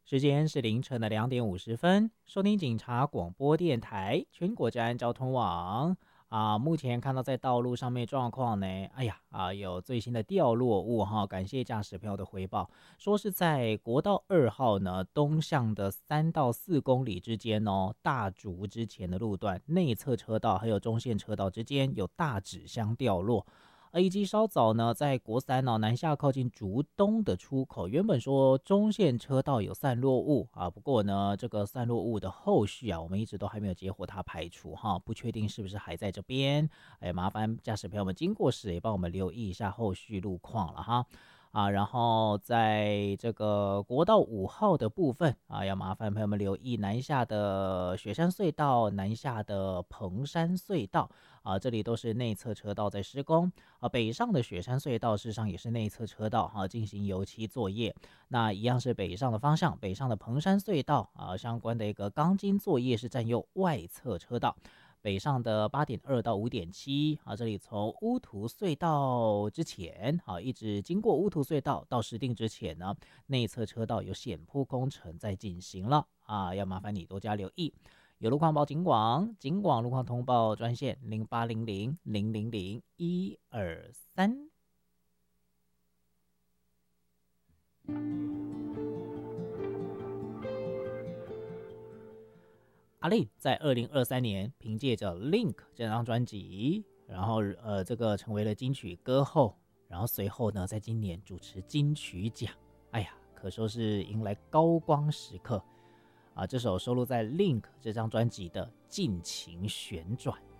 时间是凌晨的2点50分，收听警察广播电台全国治安交通网目前看到在道路上面状况呢，有最新的掉落物哈，感谢驾驶朋友的回报，说是在国道2号呢东向的3到4公里之间哦，大竹之前的路段内侧车道还有中线车道之间有大纸箱掉落。以及稍早呢，在国三南下靠近竹东的出口，原本说中线车道有散落物不过呢，这个散落物的后续我们一直都还没有结果它排除哈，不确定是不是还在这边，麻烦驾驶朋友们经过时也帮我们留意一下后续路况了哈。然后在这个国道5号的部分要麻烦朋友们留意南下的雪山隧道、南下的蓬山隧道这里都是内侧车道在施工北上的雪山隧道事实上也是内侧车道进行油漆作业。那一样是北上的方向，北上的蓬山隧道相关的一个钢筋作业是占用外侧车道。北上的8.2到5.7这里从乌涂隧道之前一直经过乌涂隧道到石碇之前呢，内侧车道有险坡工程在进行了要麻烦你多加留意。有路况报警广路况通报专线0800000123。阿令在2023年凭借着《Link》这张专辑，然后这个成为了金曲歌后，然后随后呢，在今年主持金曲奖，可说是迎来高光时刻这首收录在《Link》这张专辑的《尽情旋转》